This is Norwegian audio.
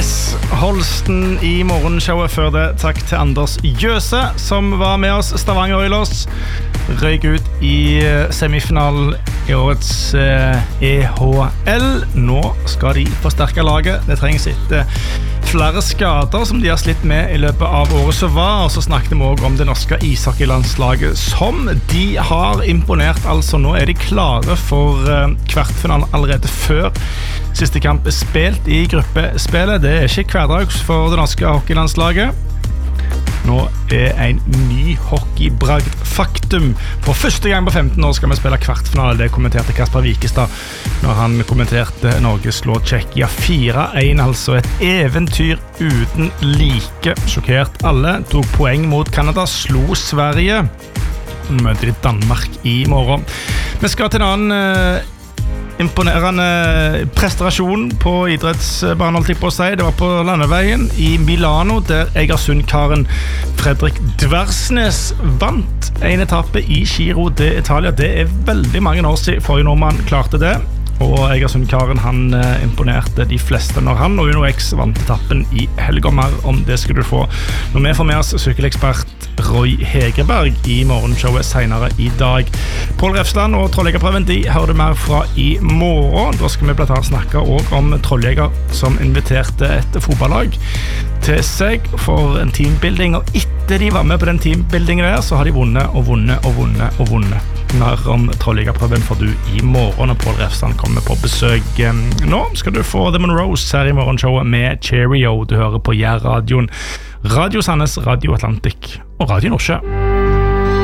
Dennis Holsten I morgenshowet før det. Takk til Anders Jøse som var med oss. Stavanger Oilers røyk ut I semifinalen I årets EHL. Nå skal de forsterke laget. Det trengs etter flere skader som de har slitt med I løpet av året som var. Og så snakket vi også om det norske ishockeylandslaget som de har imponert. Altså nå de klare for kvartfinalen allerede før siste kamp spilt I gruppespillet. Det ikke hverdags for det norske hockeylandslaget. Nå en ny hockeybragd faktum. For første gang på 15 år skal vi spille kvartfinale. Det kommenterte Kasper Wikestad når han kommenterte Norge slå Tsjekkia 4-1. Altså et eventyr uten like. Sjokkert alle. Tok poeng mot Kanada. Slo Sverige. Møter I Danmark I morgen. Vi skal til en annen imponerende prestasjon på idrettsbanen, holdt jeg på å si. Det var på landeveien I Milano, der Egersund-karen Fredrik Dversnes vant en etappe I Giro d'Italia. Det veldig mange år siden forrige nordmann klarte det. Og Egersund-karen han imponerte de fleste når han og Uno X vant etappen I helgen. Mer om det skal du få når vi får med oss sykkelekspert Roy Hegerberg I morgenshowet senere I dag. Paul Refsland og Trolljegerprøven de hører du mer fra I morgen. Da skal vi blant annet snakke også om Trolljeger som inviterte et fotballag til seg for en teambuilding, og etter de var med på den teambuildingen der så har de vunnet. Mer om Trolljegerprøven får du I morgen, og Paul Refsland kommer på besøk. Nå skal du få The Monroes her I morgenshowet med Cheerio. Du hører på Jærradioen, Radio Sandnes, Radio Atlantic og Radio Norske.